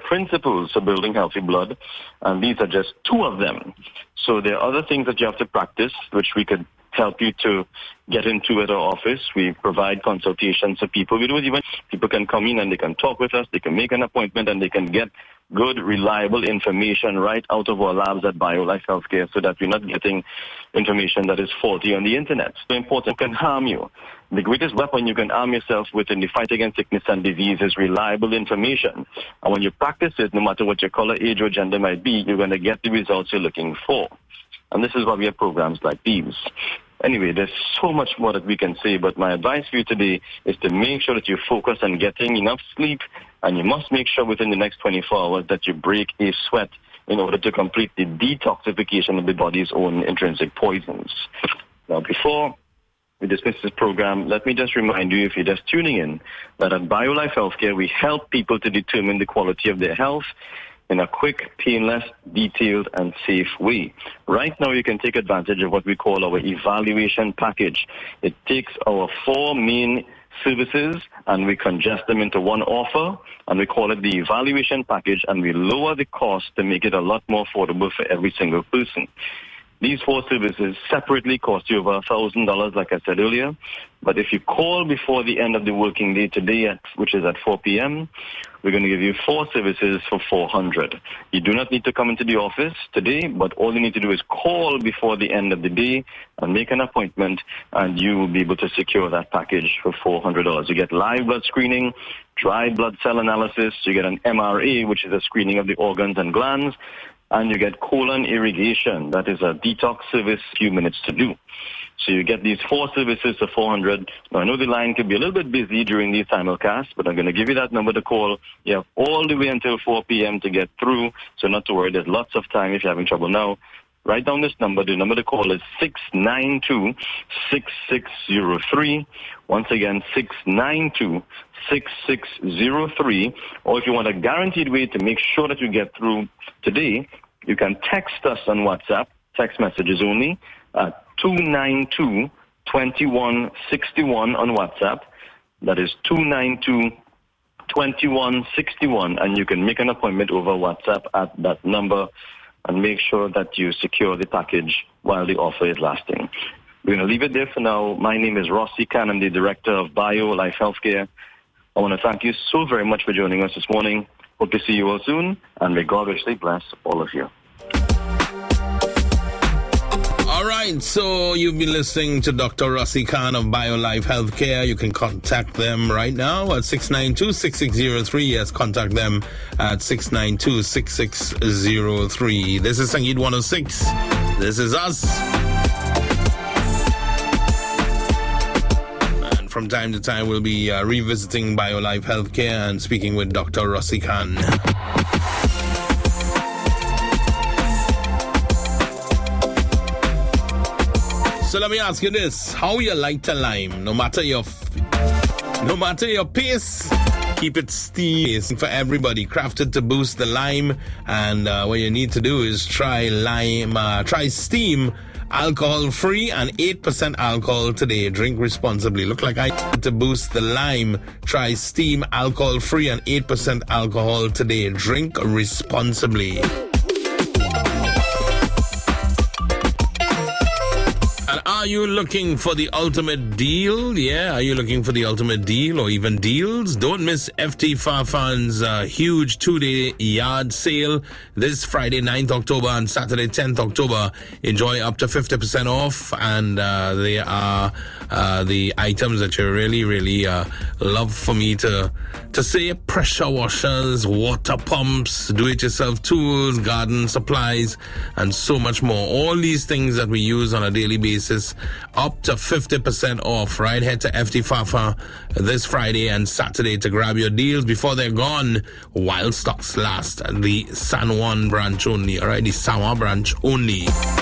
principles for building healthy blood, and these are just two of them. So there are other things that you have to practice, which we could help you to get into at our office. We provide consultations for people. We do it even people can come in and they can talk with us, they can make an appointment, and they can get good, reliable information right out of our labs at BioLife Healthcare, so that we're not getting information that is faulty on the internet. So important can harm you. The greatest weapon you can arm yourself with in the fight against sickness and disease is reliable information. And when you practice it, no matter what your color, age, or gender might be, you're going to get the results you're looking for. And this is why we have programs like these. Anyway, there's so much more that we can say, but my advice for you today is to make sure that you focus on getting enough sleep, and you must make sure within the next 24 hours that you break a sweat in order to complete the detoxification of the body's own intrinsic poisons. Now, before we dismiss this program, let me just remind you, if you're just tuning in, that at BioLife Healthcare, we help people to determine the quality of their health in a quick, painless, detailed, and safe way. Right now, you can take advantage of what we call our evaluation package. It takes our 4 main services and we congest them into one offer, and we call it the evaluation package, and we lower the cost to make it a lot more affordable for every single person. These 4 services separately cost you over $1,000, like I said earlier. But if you call before the end of the working day today, which is at 4 p.m., we're going to give you 4 services for $400. You do not need to come into the office today, but all you need to do is call before the end of the day and make an appointment, and you will be able to secure that package for $400. You get live blood screening, dry blood cell analysis, you get an MRA, which is a screening of the organs and glands, and you get colon irrigation. That is a detox service, few minutes to do. So you get these 4 services for $400. Now, I know the line can be a little bit busy during these simulcasts, but I'm going to give you that number to call. You have all the way until 4 p.m. to get through, so not to worry. There's lots of time if you're having trouble now. Write down this number. The number to call is 692-6603. Once again, 692-6603. Or if you want a guaranteed way to make sure that you get through today, you can text us on WhatsApp, text messages only, at 292-2161 on WhatsApp. That is 292-2161, and you can make an appointment over WhatsApp at that number and make sure that you secure the package while the offer is lasting. We're going to leave it there for now. My name is Rossi Khan. I'm the director of BioLife Healthcare. I want to thank you so very much for joining us this morning. Hope to see you all soon, and may God richly bless all of you. All right, so you've been listening to Dr. Rossi Khan of BioLife Healthcare. You can contact them right now at 692-6603. Yes, contact them at 692-6603. This is Sangeet 106. This is us. And from time to time, we'll be revisiting BioLife Healthcare and speaking with Dr. Rossi Khan. So let me ask you this: how you like to lime? No matter your pace, keep it steam for everybody. Crafted to boost the lime, and what you need to do is try steam, alcohol-free and 8% alcohol today. Drink responsibly. Look like I to boost the lime. Try steam, alcohol-free and 8% alcohol today. Drink responsibly. Are you looking for the ultimate deal? Yeah, are you looking for the ultimate deal or even deals? Don't miss FT Farfan's huge 2-day yard sale this Friday 9th October and Saturday 10th October. Enjoy up to 50% off, and they are the items that you really love for me to say: pressure washers, water pumps, do-it-yourself tools, garden supplies, and so much more. All these things that we use on a daily basis, up to 50% off. Right, head to FT Fafa this Friday and Saturday to grab your deals before they're gone while stocks last. The San Juan branch only. All right, the San Juan branch only.